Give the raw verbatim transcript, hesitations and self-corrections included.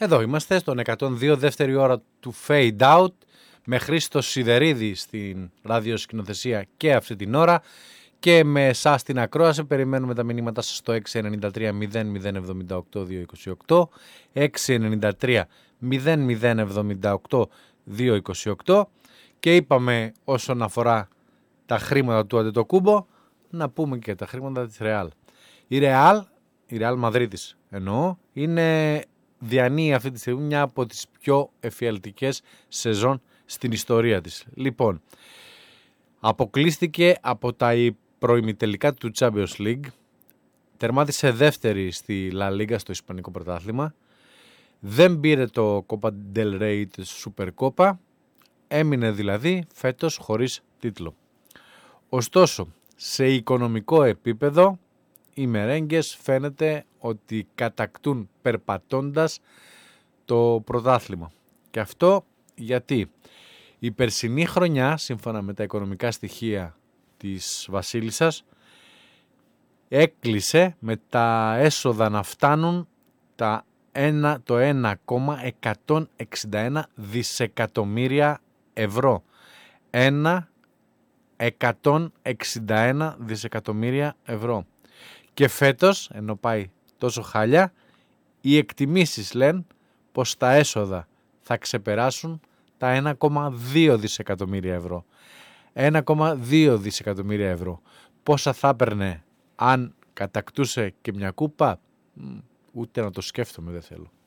Εδώ είμαστε στον εκατόν δύο, δεύτερη ώρα του Fade Out, με Χρήστο Σιδερίδη στην ραδιοσκηνοθεσία και αυτή την ώρα και με εσάς στην ακρόαση. Περιμένουμε τα μηνύματα σας στο έξι εννιά τρία μηδέν μηδέν εβδομήντα οκτώ διακόσια είκοσι οκτώ, έξι εννιά τρία μηδέν μηδέν εβδομήντα οκτώ διακόσια είκοσι οκτώ. Και είπαμε όσον αφορά τα χρήματα του Αντετοκούμπο, να πούμε και τα χρήματα της Ρεάλ. Η Ρεάλ, η Ρεάλ Μαδρίτης εννοώ, είναι διανύει αυτή τη στιγμή μια από τις πιο εφιαλτικές σεζόν στην ιστορία της. Λοιπόν, αποκλείστηκε από τα προημιτελικά του Champions League, τερμάτισε δεύτερη στη La Liga, στο Ισπανικό πρωτάθλημα, δεν πήρε το Copa del Rey της Super Copa, έμεινε δηλαδή φέτος χωρίς τίτλο. Ωστόσο, σε οικονομικό επίπεδο, οι μερέγγες φαίνεται ότι κατακτούν περπατώντας το πρωτάθλημα. Και αυτό γιατί η περσινή χρονιά, σύμφωνα με τα οικονομικά στοιχεία της Βασίλισσας, έκλεισε με τα έσοδα να φτάνουν τα ένα, το ένα κόμμα εκατόν εξήντα ένα δισεκατομμύρια ευρώ. ένα εκατόν εξήντα ένα δισεκατομμύρια ευρώ. Και φέτος, ενώ πάει τόσο χάλια, οι εκτιμήσεις λένε πως τα έσοδα θα ξεπεράσουν τα ένα κόμμα δύο δισεκατομμύρια ευρώ. ένα κόμμα δύο δισεκατομμύρια ευρώ. Πόσα θα έπαιρνε αν κατακτούσε και μια κούπα? Ούτε να το σκέφτομαι δεν θέλω.